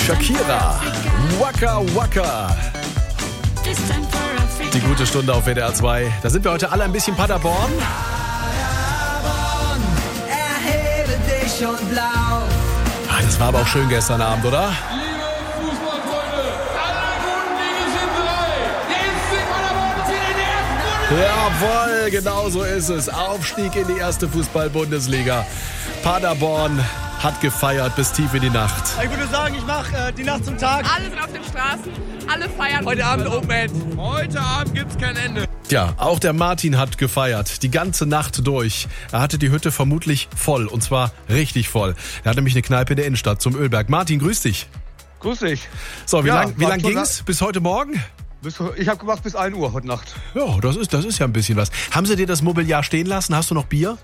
Shakira, Waka Waka. Die gute Stunde auf WDR 2. Da sind wir heute alle ein bisschen Paderborn. Das war aber auch schön gestern Abend, oder? Liebe Fußballfreunde, alle guten Dinge sind 3. Der FC Paderborn ist wieder in der ersten Bundesliga. Jawohl, genau so ist es. Aufstieg in die erste Fußball-Bundesliga. Paderborn hat gefeiert bis tief in die Nacht. Ich würde sagen, ich mache die Nacht zum Tag. Alle sind auf den Straßen, alle feiern. Heute Abend Open End. Heute Abend gibt's kein Ende. Ja, auch der Martin hat gefeiert, die ganze Nacht durch. Er hatte die Hütte vermutlich voll, und zwar richtig voll. Er hatte nämlich eine Kneipe in der Innenstadt zum Ölberg. Martin, grüß dich. Grüß dich. So, wie lang ging's? Bis heute Morgen? Ich habe gemacht bis 1 Uhr heute Nacht. Ja, das ist ja ein bisschen was. Haben sie dir das Mobiliar stehen lassen? Hast du noch Bier?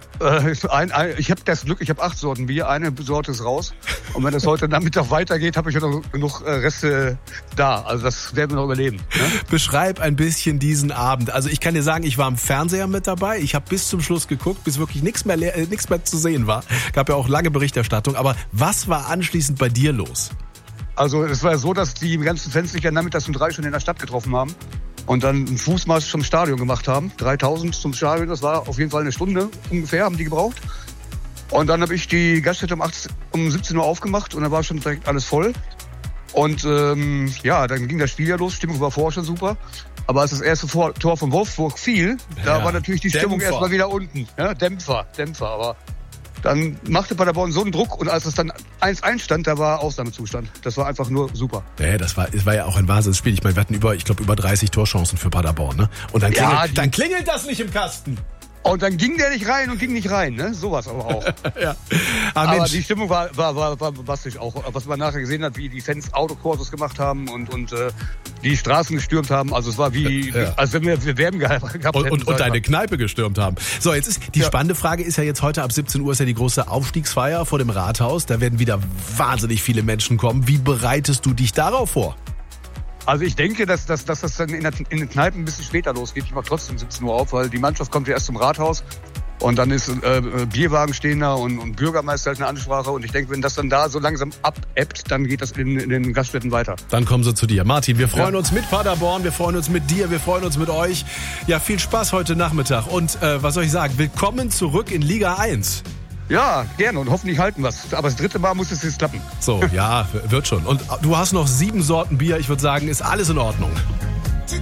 Ich habe das Glück, ich habe 8 Sorten Bier, eine Sorte ist raus. Und wenn das heute Nachmittag weitergeht, habe ich ja noch genug Reste da. Also das werden wir noch überleben. Ne? Beschreib ein bisschen diesen Abend. Also ich kann dir sagen, ich war am Fernseher mit dabei. Ich habe bis zum Schluss geguckt, bis wirklich nichts mehr zu sehen war. Gab ja auch lange Berichterstattung. Aber was war anschließend bei dir los? Also es war so, dass die ganzen Fans sich ja nachmittags um 3 schon in der Stadt getroffen haben. Und dann einen Fußmarsch zum Stadion gemacht haben. 3000 zum Stadion, das war auf jeden Fall eine Stunde ungefähr, haben die gebraucht. Und dann habe ich die Gaststätte um 17 Uhr aufgemacht und dann war schon direkt alles voll. Und dann ging das Spiel ja los, Stimmung war vorher schon super. Aber als das erste Tor von Wolfsburg fiel, da war natürlich die Stimmung erstmal wieder unten. Ja, Dämpfer, aber dann machte Paderborn so einen Druck und als es dann 1-1 stand, da war Ausnahmezustand. Das war einfach nur super. Ja, es war ja auch ein Wahnsinnsspiel. Ich meine, wir hatten über 30 Torchancen für Paderborn, ne? Und dann klingelt das nicht im Kasten. Und dann ging der nicht rein und ging nicht rein, ne? Sowas aber auch. Ja. Aber die Stimmung war bombastisch auch. Was man nachher gesehen hat, wie die Fans Autokursus gemacht haben und die Straßen gestürmt haben. Also es war als wenn wir Werben gehabt hätten. Und deine Kneipe gestürmt haben. So, jetzt ist die spannende Frage ist ja jetzt heute ab 17 Uhr ist ja die große Aufstiegsfeier vor dem Rathaus. Da werden wieder wahnsinnig viele Menschen kommen. Wie bereitest du dich darauf vor? Also ich denke, dass das dann in den Kneipen ein bisschen später losgeht. Ich mache trotzdem 17 Uhr auf, weil die Mannschaft kommt ja erst zum Rathaus. Und dann ist Bierwagen stehen da und Bürgermeister halt eine Ansprache. Und ich denke, wenn das dann da so langsam abebbt, dann geht das in den Gaststätten weiter. Dann kommen sie zu dir. Martin, wir freuen uns mit Paderborn, wir freuen uns mit dir, wir freuen uns mit euch. Ja, viel Spaß heute Nachmittag. Und was soll ich sagen, willkommen zurück in Liga 1. Ja, gerne und hoffentlich halten wir es. Aber das 3. Mal muss es jetzt klappen. So, ja, wird schon. Und du hast noch 7 Sorten Bier. Ich würde sagen, ist alles in Ordnung.